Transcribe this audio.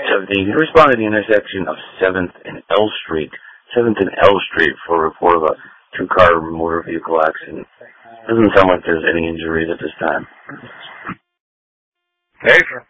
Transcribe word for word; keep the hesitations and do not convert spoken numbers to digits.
seventeen. You respond at the intersection of seventh and L Street. seventh and L Street for a report of a two-car motor vehicle accident. Doesn't sound like there's any injuries at this time. Hey, sir.